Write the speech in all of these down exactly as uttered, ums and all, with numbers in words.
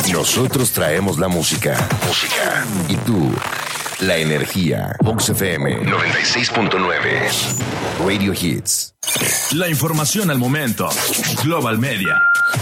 Nosotros traemos la música. Música. Y tú, la energía. Vox F M noventa y seis punto nueve. Radio Hits. La información al momento. Global Media.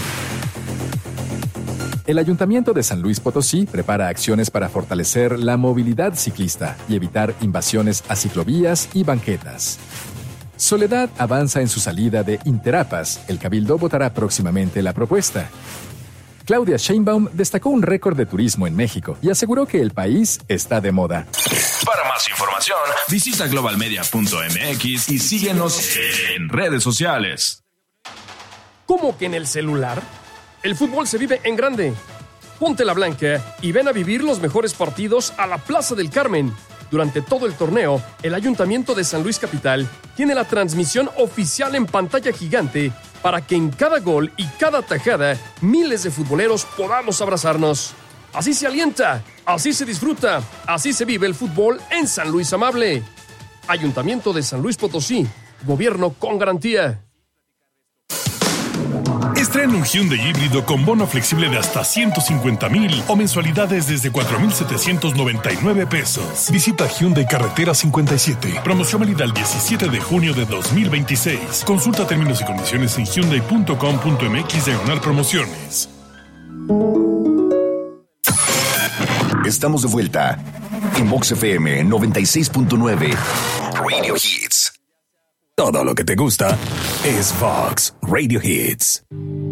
El Ayuntamiento de San Luis Potosí prepara acciones para fortalecer la movilidad ciclista y evitar invasiones a ciclovías y banquetas. Soledad avanza en su salida de Interapas. El Cabildo votará próximamente la propuesta. Claudia Sheinbaum destacó un récord de turismo en México y aseguró que el país está de moda. Para más información, visita global media punto m x y síguenos en redes sociales. ¿Cómo que en el celular? El fútbol se vive en grande. Ponte la blanca y ven a vivir los mejores partidos a la Plaza del Carmen. Durante todo el torneo, el Ayuntamiento de San Luis Capital tiene la transmisión oficial en pantalla gigante para que en cada gol y cada tajada miles de futboleros podamos abrazarnos. Así se alienta, así se disfruta, así se vive el fútbol en San Luis Amable. Ayuntamiento de San Luis Potosí, gobierno con garantía. Estrena un Hyundai híbrido con bono flexible de hasta ciento cincuenta mil o mensualidades desde cuatro mil setecientos noventa y nueve pesos. Visita Hyundai Carretera cincuenta y siete. Promoción válida el diecisiete de junio de dos mil veintiséis. Consulta términos y condiciones en hyundai punto com punto m x diagonal promociones. Estamos de vuelta en Vox F M noventa y seis punto nueve. Radio Hits. Todo lo que te gusta es Vox Radio Hits.